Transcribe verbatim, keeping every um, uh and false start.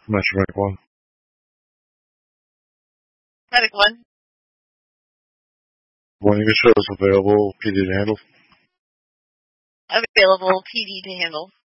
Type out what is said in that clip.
Metro Medic one. Medic one. One unit shows available, P D to handle. Available, P D to handle.